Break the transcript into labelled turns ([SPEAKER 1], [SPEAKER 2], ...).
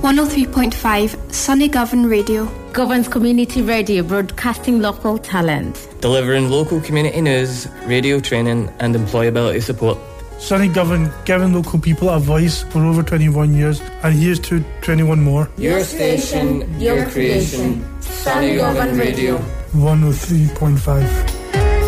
[SPEAKER 1] 103.5 Sunny Govan Radio.
[SPEAKER 2] Govan's community radio, broadcasting local talent.
[SPEAKER 3] Delivering local community news, radio training and employability support.
[SPEAKER 4] Sunny Govan, giving local people a voice for over 21 years, and here's to 21 more.
[SPEAKER 3] Your station, your creation, Sunny Govan Radio.
[SPEAKER 4] 103.5.